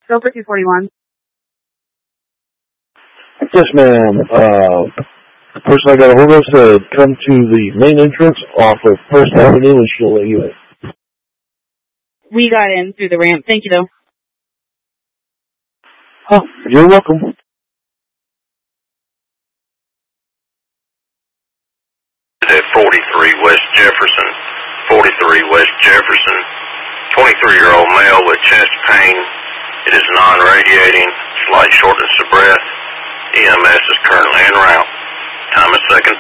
Go for 241. Yes, ma'am. The person I got a hold of said come to the main entrance off of First Avenue and she'll let you in. We got in through the ramp. Thank you, though. Oh, you're welcome. At 43 West Jefferson, 43 West Jefferson, 23-year-old male with chest pain. It is non-radiating, slight shortness of breath. EMS is currently en route. Time is second.